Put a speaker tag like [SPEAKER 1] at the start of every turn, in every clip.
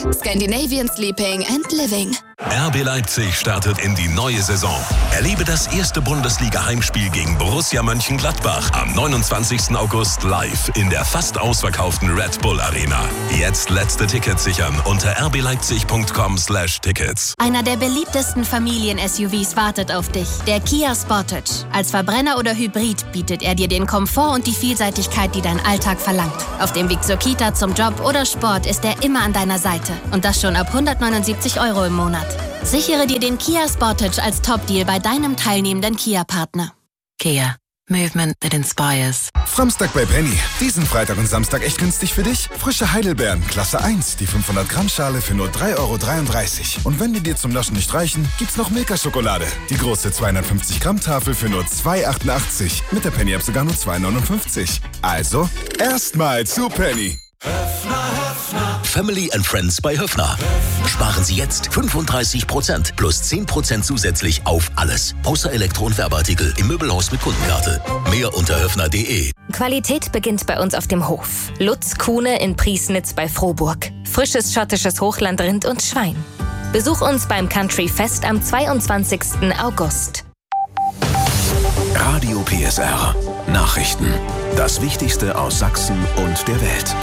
[SPEAKER 1] Scandinavian Sleeping and Living.
[SPEAKER 2] RB Leipzig startet in die neue Saison. Erlebe das erste Bundesliga-Heimspiel gegen Borussia Mönchengladbach am 29. August live in der fast ausverkauften Red Bull Arena. Jetzt letzte Tickets sichern unter rbleipzig.com/tickets.
[SPEAKER 3] Einer der beliebtesten Familien-SUVs wartet auf dich, der Kia Sportage. Als Verbrenner oder Hybrid bietet er dir den Komfort und die Vielseitigkeit, die dein Alltag verlangt. Auf dem Weg zur Kita, zum Job oder Sport ist er immer an deiner Seite. Und das schon ab 179 € im Monat. Sichere dir den Kia Sportage als Top-Deal bei deinem teilnehmenden Kia-Partner.
[SPEAKER 4] Kia. Movement that inspires.
[SPEAKER 5] Framstag bei Penny. Diesen Freitag und Samstag echt günstig für dich? Frische Heidelbeeren, Klasse 1, die 500 Gramm Schale für nur 3,33 €. Und wenn die dir zum Naschen nicht reichen, gibt's noch Milka-Schokolade. Die große 250 Gramm Tafel für nur 2,88 €. Mit der Penny-App sogar nur 2,59 €. Also, erstmal zu Penny.
[SPEAKER 2] Family and Friends bei Höffner. Sparen Sie jetzt 35% plus 10% zusätzlich auf alles. Außer Elektro- und Werbeartikel im Möbelhaus mit Kundenkarte. Mehr unter höffner.de.
[SPEAKER 6] Qualität beginnt bei uns auf dem Hof. Lutz Kuhne in Priesnitz bei Frohburg. Frisches schottisches Hochlandrind und Schwein. Besuch uns beim Country Fest am 22. August.
[SPEAKER 2] Radio PSR. Nachrichten. Das Wichtigste aus Sachsen und der Welt.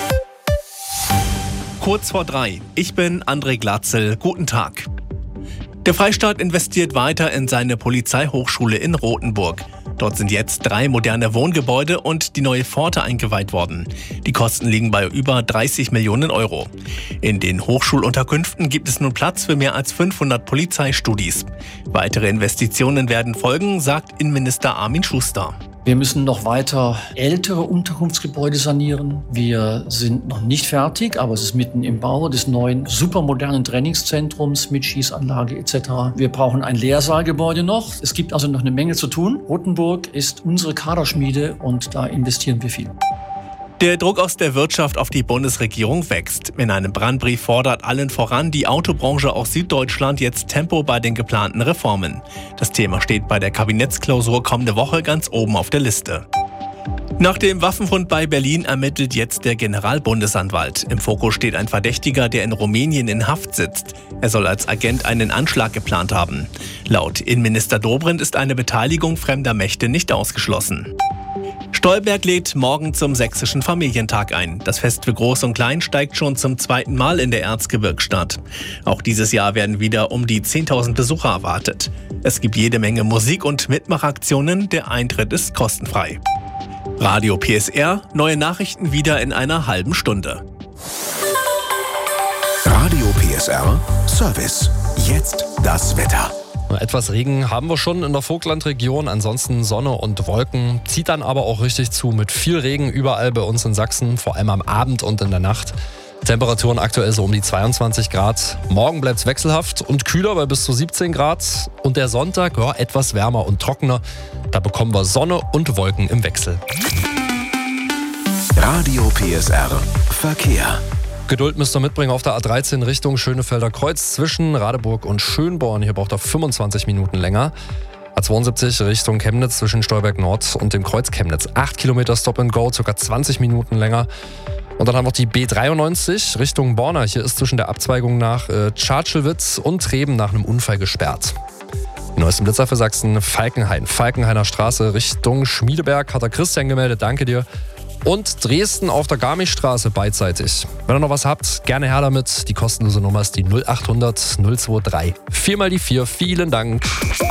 [SPEAKER 7] Kurz vor 3. Ich bin André Glatzel. Guten Tag. Der Freistaat investiert weiter in seine Polizeihochschule in Rothenburg. Dort sind jetzt 3 moderne Wohngebäude und die neue Pforte eingeweiht worden. Die Kosten liegen bei über 30 Millionen €. In den Hochschulunterkünften gibt es nun Platz für mehr als 500 Polizeistudis. Weitere Investitionen werden folgen, sagt Innenminister Armin Schuster.
[SPEAKER 8] Wir müssen noch weiter ältere Unterkunftsgebäude sanieren. Wir sind noch nicht fertig, aber es ist mitten im Bau des neuen supermodernen Trainingszentrums mit Schießanlage etc. Wir brauchen ein Lehrsaalgebäude noch. Es gibt also noch eine Menge zu tun. Rothenburg ist unsere Kaderschmiede und da investieren wir viel.
[SPEAKER 7] Der Druck aus der Wirtschaft auf die Bundesregierung wächst. In einem Brandbrief fordert allen voran die Autobranche aus Süddeutschland jetzt Tempo bei den geplanten Reformen. Das Thema steht bei der Kabinettsklausur kommende Woche ganz oben auf der Liste. Nach dem Waffenfund bei Berlin ermittelt jetzt der Generalbundesanwalt. Im Fokus steht ein Verdächtiger, der in Rumänien in Haft sitzt. Er soll als Agent einen Anschlag geplant haben. Laut Innenminister Dobrindt ist eine Beteiligung fremder Mächte nicht ausgeschlossen. Stolberg lädt morgen zum Sächsischen Familientag ein. Das Fest für Groß und Klein steigt schon zum 2. Mal in der Erzgebirgsstadt. Auch dieses Jahr werden wieder um die 10.000 Besucher erwartet. Es gibt jede Menge Musik und Mitmachaktionen. Der Eintritt ist kostenfrei. Radio PSR, neue Nachrichten wieder in einer halben Stunde.
[SPEAKER 2] Radio PSR Service. Jetzt das Wetter.
[SPEAKER 9] Etwas Regen haben wir schon in der Vogtlandregion, ansonsten Sonne und Wolken. Zieht dann aber auch richtig zu mit viel Regen überall bei uns in Sachsen, vor allem am Abend und in der Nacht. Temperaturen aktuell so um die 22 Grad. Morgen bleibt es wechselhaft und kühler bei bis zu 17 Grad. Und der Sonntag etwas wärmer und trockener. Da bekommen wir Sonne und Wolken im Wechsel.
[SPEAKER 2] Radio PSR Verkehr.
[SPEAKER 9] Geduld müsst ihr mitbringen auf der A13 Richtung Schönefelder Kreuz zwischen Radeburg und Schönborn. Hier braucht er 25 Minuten länger. A72 Richtung Chemnitz zwischen Stolberg Nord und dem Kreuz Chemnitz. 8 Kilometer Stop and Go, ca. 20 Minuten länger. Und dann haben wir die B93 Richtung Borna. Hier ist zwischen der Abzweigung nach Tschartschewitz und Treben nach einem Unfall gesperrt. Die neuesten Blitzer für Sachsen, Falkenhainer Straße Richtung Schmiedeberg, hat der Christian gemeldet, danke dir. Und Dresden auf der Garmischstraße beidseitig. Wenn ihr noch was habt, gerne her damit. Die kostenlose Nummer ist die 0800 023 4 mal die 4. Vielen Dank.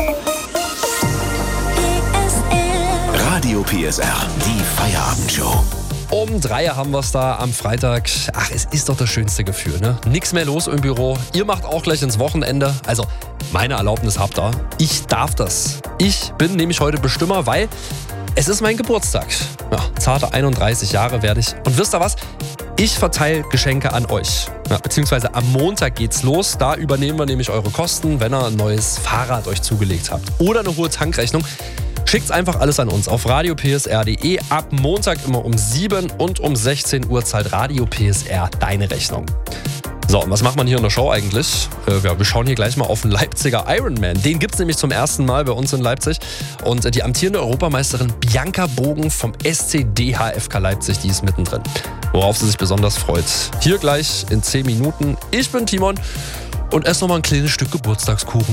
[SPEAKER 2] Radio PSR, die Feierabendshow.
[SPEAKER 9] Um 3 haben wir es da am Freitag. Ach, es ist doch das schönste Gefühl, ne? Nix mehr los im Büro. Ihr macht auch gleich ins Wochenende. Also, meine Erlaubnis habt ihr. Ich darf das. Ich bin nämlich heute Bestimmer, weil es ist mein Geburtstag. Ja, zarte 31 Jahre werde ich. Und wisst ihr was? Ich verteile Geschenke an euch. Ja, beziehungsweise am Montag geht's los. Da übernehmen wir nämlich eure Kosten, wenn ihr ein neues Fahrrad euch zugelegt habt. Oder eine hohe Tankrechnung. Schickt's einfach alles an uns auf radiopsr.de. Ab Montag immer um 7 und um 16 Uhr zahlt Radio PSR deine Rechnung. So, und was macht man hier in der Show eigentlich? Wir schauen hier gleich mal auf den Leipziger Ironman. Den gibt es nämlich zum ersten Mal bei uns in Leipzig. Und die amtierende Europameisterin Bianca Bogen vom SC DHFK Leipzig, die ist mittendrin. Worauf sie sich besonders freut. Hier gleich in 10 Minuten. Ich bin Timon und esse noch mal ein kleines Stück Geburtstagskuchen.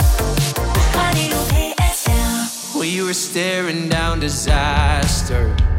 [SPEAKER 10] We were staring down disaster.